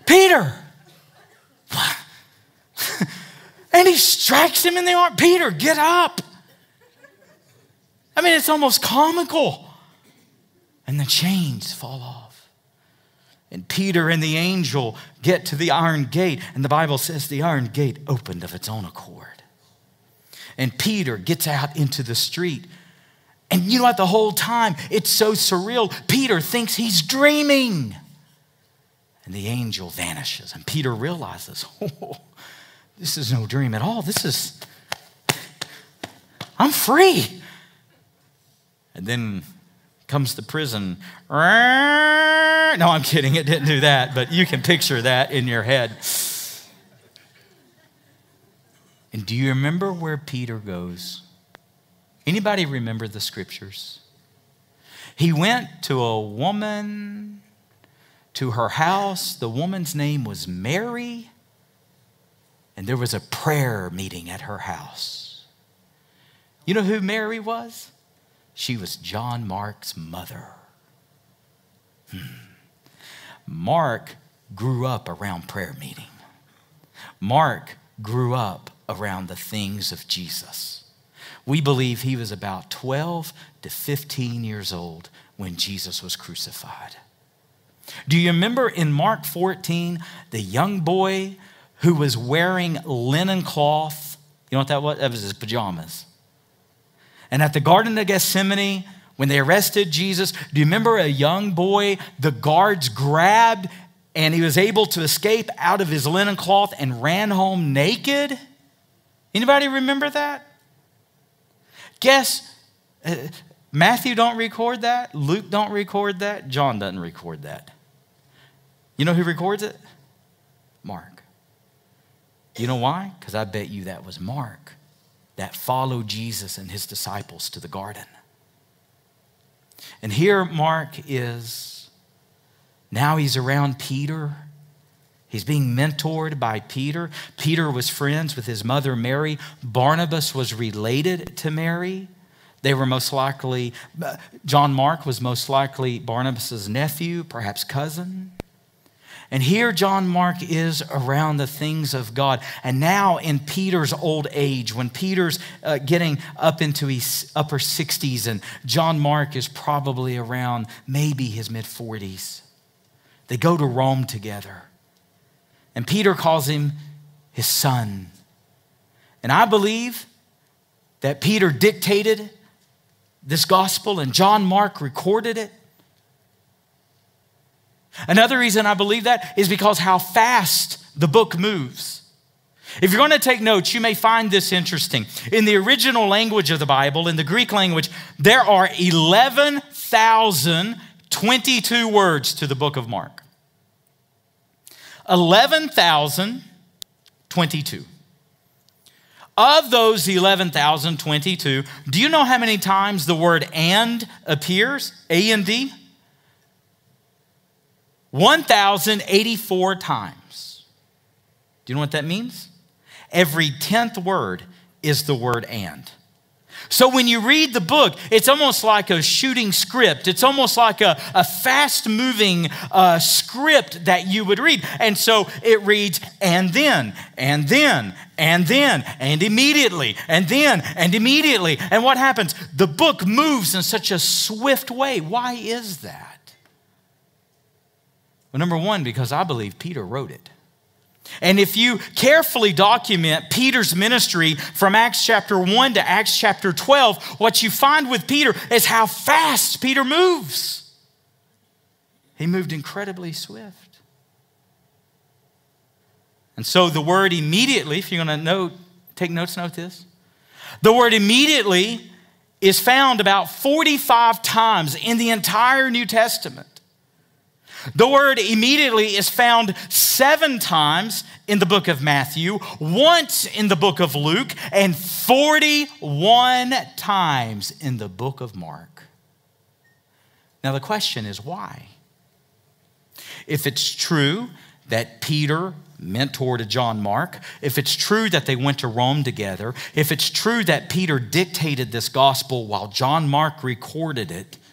Peter. And he strikes him in the arm. Peter, get up. I mean, it's almost comical. And the chains fall off. And Peter and the angel get to the iron gate. And the Bible says the iron gate opened of its own accord. And Peter gets out into the street. And you know what? The whole time, it's so surreal. Peter thinks he's dreaming. And the angel vanishes. And Peter realizes, oh, this is no dream at all. I'm free. And then comes the prison. No, I'm kidding. It didn't do that. But you can picture that in your head. And do you remember where Peter goes? Anybody remember the scriptures? He went to a woman, to her house. The woman's name was Mary. And there was a prayer meeting at her house. You know who Mary was? She was John Mark's mother. Mark grew up around prayer meeting. Mark grew up around the things of Jesus. We believe he was about 12 to 15 years old when Jesus was crucified. Do you remember in Mark 14, the young boy who was wearing linen cloth? You know what that was? That was his pajamas. And at the Garden of Gethsemane, when they arrested Jesus, do you remember a young boy the guards grabbed and he was able to escape out of his linen cloth and ran home naked? Anybody remember that? Guess, Matthew don't record that. Luke don't record that. John doesn't record that. You know who records it? Mark. You know why? Because I bet you that was Mark that followed Jesus and his disciples to the garden. And here Mark is. Now he's around Peter. He's being mentored by Peter. Peter was friends with his mother Mary. Barnabas was related to Mary. They were most likely, John Mark was most likely Barnabas' nephew, perhaps cousin. And here John Mark is around the things of God. And now in Peter's old age, when Peter's getting up into his upper 60s and John Mark is probably around maybe his mid-40s, they go to Rome together. And Peter calls him his son. And I believe that Peter dictated this gospel and John Mark recorded it. Another reason I believe that is because how fast the book moves. If you're going to take notes, you may find this interesting. In the original language of the Bible, in the Greek language, there are 11,022 words to the book of Mark. 11,022. Of those 11,022, do you know how many times the word "and" appears? A-N-D? 1,084 times. Do you know what that means? Every 10th word is the word "and." So when you read the book, it's almost like a shooting script. It's almost like a fast-moving script that you would read. And so it reads, and then, and then, and then, and immediately, and then, and immediately. And what happens? The book moves in such a swift way. Why is that? Well, number one, because I believe Peter wrote it. And if you carefully document Peter's ministry from Acts chapter 1 to Acts chapter 12, what you find with Peter is how fast Peter moves. He moved incredibly swift. And so the word immediately, if you're going to take notes, note this. The word immediately is found about 45 times in the entire New Testament. The word immediately is found 7 times in the book of Matthew, once in the book of Luke, and 41 times in the book of Mark. Now the question is why? If it's true that Peter mentored John Mark, if it's true that they went to Rome together, if it's true that Peter dictated this gospel while John Mark recorded it,